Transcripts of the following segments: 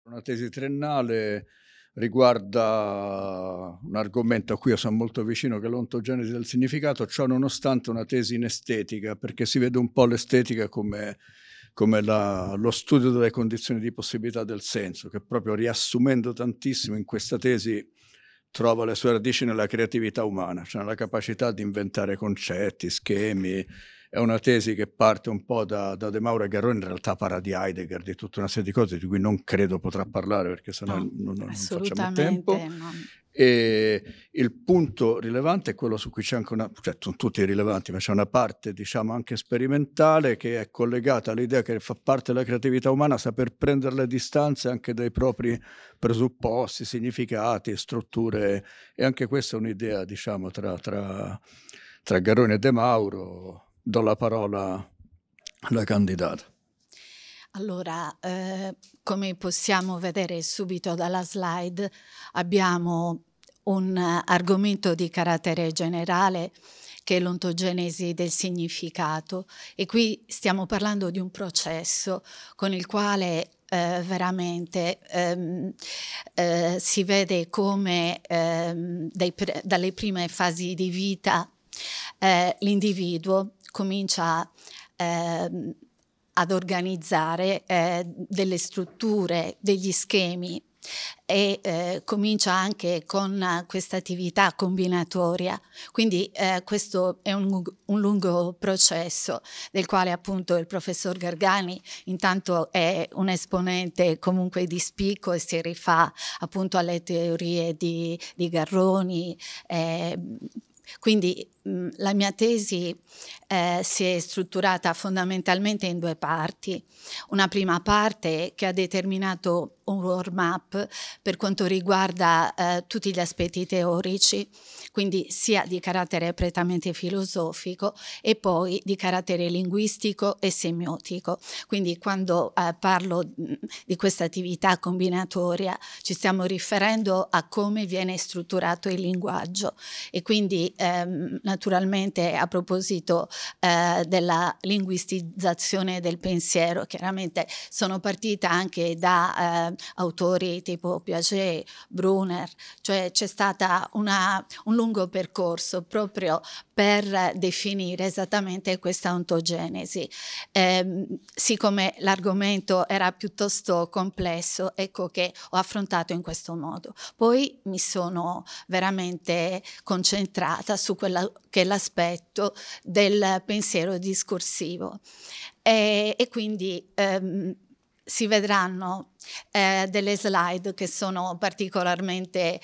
Una tesi triennale riguarda un argomento a cui io sono molto vicino, che è l'ontogenesi del significato, ciò nonostante una tesi in estetica, perché si vede un po' l'estetica come lo studio delle condizioni di possibilità del senso, che proprio riassumendo tantissimo in questa tesi trova le sue radici nella creatività umana, cioè nella capacità di inventare concetti, schemi. È una tesi che parte un po' da De Mauro e Garrone, in realtà parla di Heidegger, di tutta una serie di cose di cui non credo potrà parlare, perché sennò No, non facciamo tempo. assolutamente no. E il punto rilevante è quello su cui c'è anche cioè sono tutti rilevanti, ma c'è una parte, diciamo, anche sperimentale, che è collegata all'idea che fa parte della creatività umana saper prendere le distanze anche dai propri presupposti, significati, strutture, e anche questa è un'idea, diciamo, tra Garrone e De Mauro. Do la parola alla candidata. Allora, come possiamo vedere subito dalla slide, abbiamo un argomento di carattere generale che è l'ontogenesi del significato, e qui stiamo parlando di un processo con il quale veramente si vede come dalle prime fasi di vita l'individuo comincia ehm, ad organizzare delle strutture, degli schemi, e comincia anche con questa attività combinatoria. Quindi questo è un lungo processo del quale appunto il professor Gargani intanto è un esponente comunque di spicco, e si rifà appunto alle teorie di Garroni. Quindi la mia tesi si è strutturata fondamentalmente in due parti. Una prima parte che ha determinato un roadmap per quanto riguarda tutti gli aspetti teorici, quindi sia di carattere prettamente filosofico e poi di carattere linguistico e semiotico. Quindi quando parlo di questa attività combinatoria ci stiamo riferendo a come viene strutturato il linguaggio, e quindi naturalmente a proposito della linguistizzazione del pensiero, chiaramente sono partita anche da autori tipo Piaget, Brunner, cioè c'è stata un lungo percorso proprio per definire esattamente questa ontogenesi. Siccome l'argomento era piuttosto complesso, ecco che ho affrontato in questo modo. Poi mi sono veramente concentrata su quello che è l'aspetto del pensiero discorsivo, e quindi si vedranno delle slide che sono particolarmente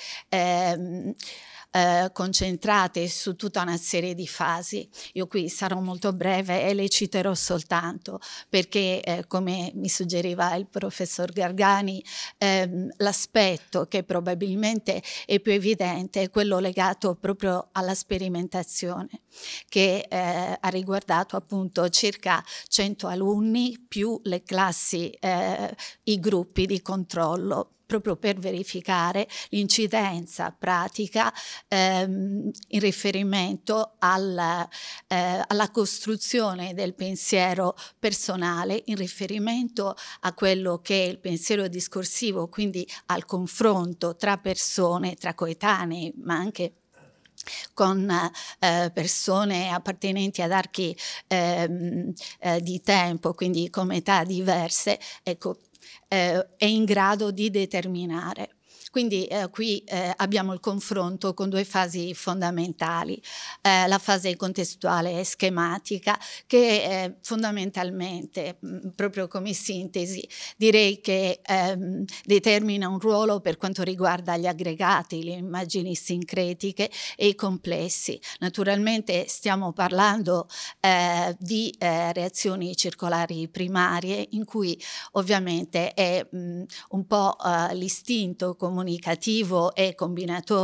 concentrate su tutta una serie di fasi. Io qui sarò molto breve e le citerò soltanto perché, come mi suggeriva il professor Gargani, l'aspetto che probabilmente è più evidente è quello legato proprio alla sperimentazione, che ha riguardato appunto circa 100 alunni più le classi, i gruppi di controllo, proprio per verificare l'incidenza pratica in riferimento alla costruzione del pensiero personale, in riferimento a quello che è il pensiero discorsivo, quindi al confronto tra persone, tra coetanei, ma anche con persone appartenenti ad archi di tempo, quindi con età diverse, ecco, è in grado di determinare. Quindi qui abbiamo il confronto con due fasi fondamentali, la fase contestuale e schematica, che fondamentalmente, proprio come sintesi, direi che determina un ruolo per quanto riguarda gli aggregati, le immagini sincretiche e i complessi. Naturalmente stiamo parlando di reazioni circolari primarie, in cui ovviamente è un po' l'istinto comunicativo e combinatorio